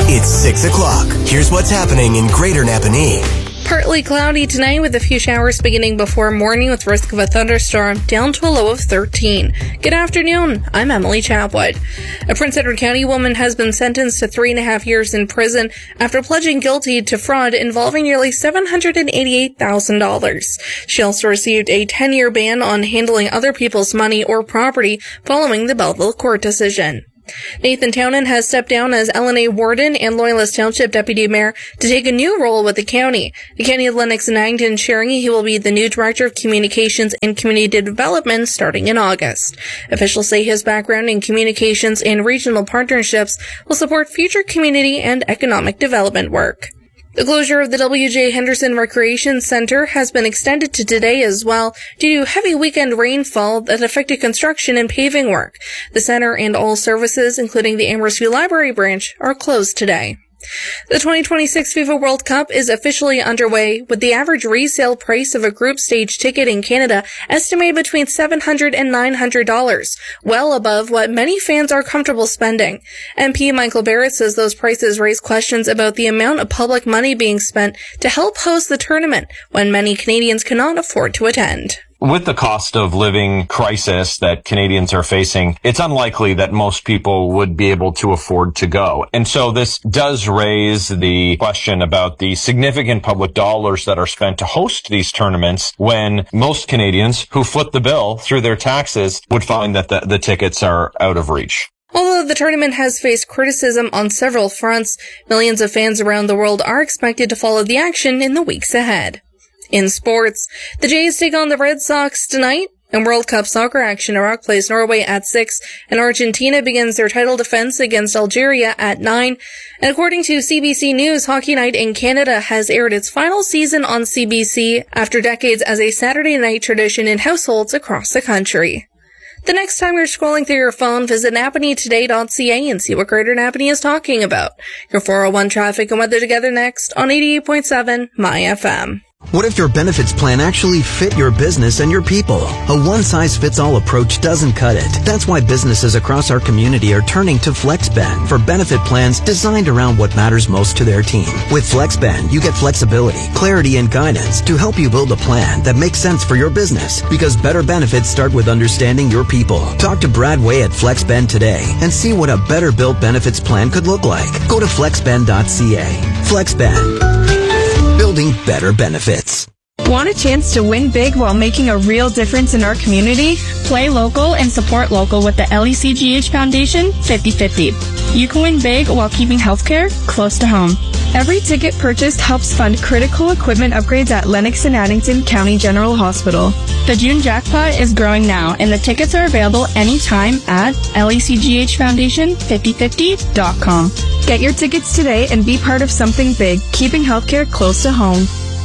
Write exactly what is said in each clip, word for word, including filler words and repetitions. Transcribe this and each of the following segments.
It's six o'clock. Here's what's happening in Greater Napanee. Partly cloudy tonight with a few showers beginning before morning with risk of a thunderstorm, down to a low of thirteen. Good afternoon, I'm Emily Chapwood. A Prince Edward County woman has been sentenced to three and a half years in prison after pledging guilty to fraud involving nearly seven hundred eighty-eight thousand dollars. She also received a ten-year ban on handling other people's money or property following the Belleville court decision. Nathan Townend has stepped down as L N A warden and Loyalist Township deputy mayor to take a new role with the county. The County of Lennox and Agdon sharing he will be the new director of communications and community development starting in August. Officials say his background in communications and regional partnerships will support future community and economic development work. The closure of the W J Henderson Recreation Center has been extended to today as well due to heavy weekend rainfall that affected construction and paving work. The center and all services, including the Amherst Library branch, are closed today. The twenty twenty-six FIFA World Cup is officially underway, with the average resale price of a group stage ticket in Canada estimated between seven hundred dollars and nine hundred dollars, well above what many fans are comfortable spending. M P Michael Barrett says those prices raise questions about the amount of public money being spent to help host the tournament when many Canadians cannot afford to attend. With the cost of living crisis that Canadians are facing, it's unlikely that most people would be able to afford to go. And so this does raise the question about the significant public dollars that are spent to host these tournaments when most Canadians who foot the bill through their taxes would find that the, the tickets are out of reach. Although the tournament has faced criticism on several fronts, millions of fans around the world are expected to follow the action in the weeks ahead. In sports, the Jays take on the Red Sox tonight. In World Cup soccer action, Iraq plays Norway at six, and Argentina begins their title defense against Algeria at nine. And according to C B C News, Hockey Night in Canada has aired its final season on C B C after decades as a Saturday night tradition in households across the country. The next time you're scrolling through your phone, visit Napanee Today dot C A and see what Greater Napanee is talking about. Your four oh one traffic and weather together next on eighty-eight point seven My F M. What if your benefits plan actually fit your business and your people? A one-size-fits-all approach doesn't cut it. That's why businesses across our community are turning to FlexBend for benefit plans designed around what matters most to their team. With FlexBend, you get flexibility, clarity, and guidance to help you build a plan that makes sense for your business, because better benefits start with understanding your people. Talk to Brad Way at FlexBend today and see what a better-built benefits plan could look like. Go to flexbend dot C A. FlexBend. Building better benefits. Want a chance to win big while making a real difference in our community? Play local and support local with the L E C G H Foundation fifty fifty. You can win big while keeping healthcare close to home. Every ticket purchased helps fund critical equipment upgrades at Lennox and Addington County General Hospital. The June jackpot is growing now, and the tickets are available anytime at L E C G H foundation fifty fifty dot com. Get your tickets today and be part of something big, keeping healthcare close to home.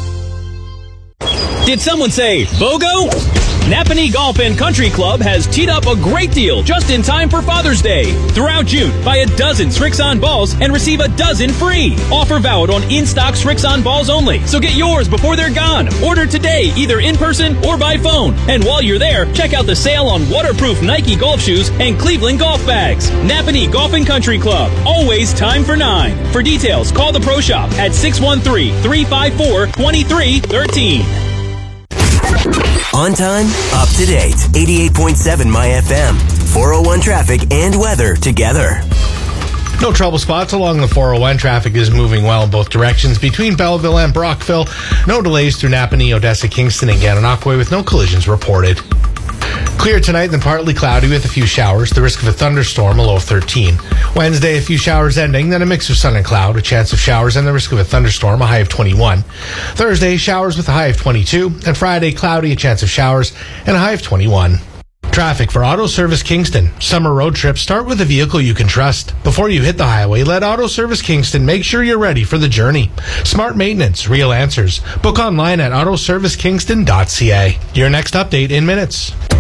Did someone say BOGO? Napanee Golf and Country Club has teed up a great deal just in time for Father's Day. Throughout June, buy a dozen Srixon balls and receive a dozen free. Offer valid on in-stock Srixon balls only, so get yours before they're gone. Order today, either in person or by phone. And while you're there, check out the sale on waterproof Nike golf shoes and Cleveland golf bags. Napanee Golf and Country Club, always time for nine. For details, call the Pro Shop at six one three, three five four, two three one three. On time, up to date. eighty-eight point seven My F M. four oh one traffic and weather together. No trouble spots along the four oh one. Traffic is moving well in both directions between Belleville and Brockville. No delays through Napanee, Odessa, Kingston, and Gananoque with no collisions reported. Clear tonight, then partly cloudy with a few showers. The risk of a thunderstorm, a low of thirteen. Wednesday, a few showers ending, then a mix of sun and cloud, a chance of showers and the risk of a thunderstorm, a high of twenty-one. Thursday, showers with a high of twenty-two. And Friday, cloudy, a chance of showers, and a high of twenty-one. Traffic for Auto Service Kingston. Summer road trips start with a vehicle you can trust. Before you hit the highway, let Auto Service Kingston make sure you're ready for the journey. Smart maintenance, real answers. Book online at auto service kingston dot C A. Your next update in minutes.